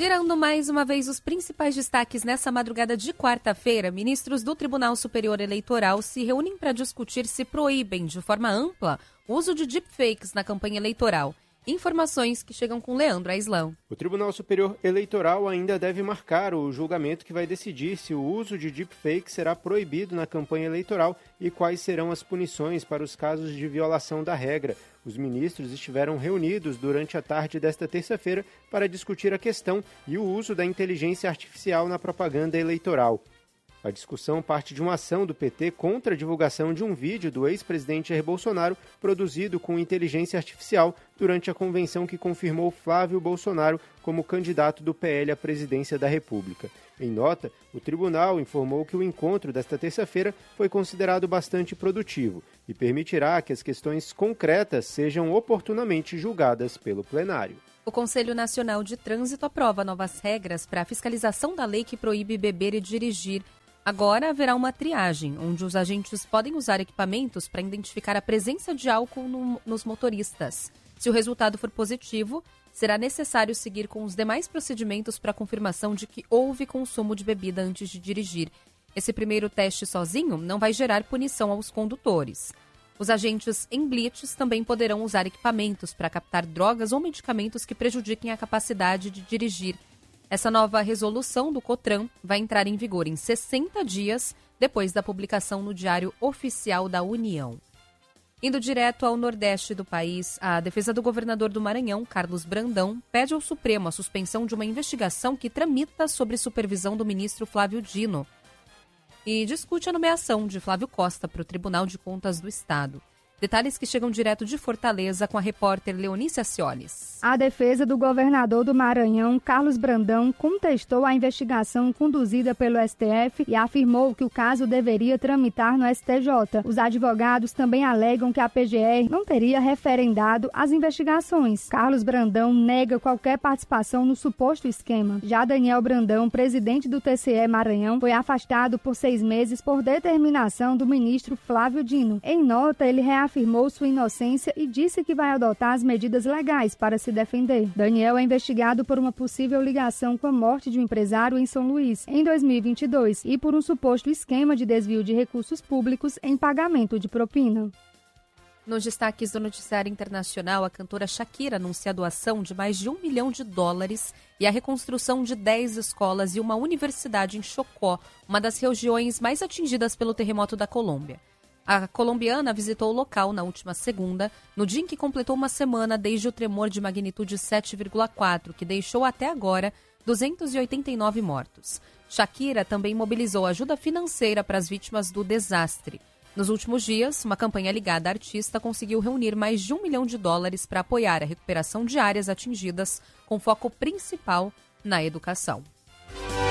Girando mais uma vez os principais destaques nessa madrugada de quarta-feira, ministros do Tribunal Superior Eleitoral se reúnem para discutir se proíbem de forma ampla o uso de deepfakes na campanha eleitoral. Informações que chegam com Leandro Aislão. O Tribunal Superior Eleitoral ainda deve marcar o julgamento que vai decidir se o uso de deepfake será proibido na campanha eleitoral e quais serão as punições para os casos de violação da regra. Os ministros estiveram reunidos durante a tarde desta terça-feira para discutir a questão e o uso da inteligência artificial na propaganda eleitoral. A discussão parte de uma ação do PT contra a divulgação de um vídeo do ex-presidente Jair Bolsonaro produzido com inteligência artificial durante a convenção que confirmou Flávio Bolsonaro como candidato do PL à presidência da República. Em nota, o tribunal informou que o encontro desta terça-feira foi considerado bastante produtivo e permitirá que as questões concretas sejam oportunamente julgadas pelo plenário. O Conselho Nacional de Trânsito aprova novas regras para a fiscalização da lei que proíbe beber e dirigir. Agora haverá uma triagem, onde os agentes podem usar equipamentos para identificar a presença de álcool nos motoristas. Se o resultado for positivo, será necessário seguir com os demais procedimentos para a confirmação de que houve consumo de bebida antes de dirigir. Esse primeiro teste sozinho não vai gerar punição aos condutores. Os agentes em blitz também poderão usar equipamentos para captar drogas ou medicamentos que prejudiquem a capacidade de dirigir. Essa nova resolução do COTRAN vai entrar em vigor em 60 dias depois da publicação no Diário Oficial da União. Indo direto ao nordeste do país, a defesa do governador do Maranhão, Carlos Brandão, pede ao Supremo a suspensão de uma investigação que tramita sob supervisão do ministro Flávio Dino e discute a nomeação de Flávio Costa para o Tribunal de Contas do Estado. Detalhes que chegam direto de Fortaleza com a repórter Leonícia Ciolis. A defesa do governador do Maranhão, Carlos Brandão, contestou a investigação conduzida pelo STF e afirmou que o caso deveria tramitar no STJ. Os advogados também alegam que a PGR não teria referendado as investigações. Carlos Brandão nega qualquer participação no suposto esquema. Já Daniel Brandão, presidente do TCE Maranhão, foi afastado por 6 meses por determinação do ministro Flávio Dino. Em nota, ele reafirmou sua inocência e disse que vai adotar as medidas legais para se defender. Daniel é investigado por uma possível ligação com a morte de um empresário em São Luís, em 2022, e por um suposto esquema de desvio de recursos públicos em pagamento de propina. Nos destaques do noticiário internacional, a cantora Shakira anuncia a doação de mais de $1 milhão e a reconstrução de 10 escolas e uma universidade em Chocó, uma das regiões mais atingidas pelo terremoto da Colômbia. A colombiana visitou o local na última segunda, no dia em que completou uma semana desde o tremor de magnitude 7,4, que deixou até agora 289 mortos. Shakira também mobilizou ajuda financeira para as vítimas do desastre. Nos últimos dias, uma campanha ligada à artista conseguiu reunir mais de $1 milhão para apoiar a recuperação de áreas atingidas, com foco principal na educação.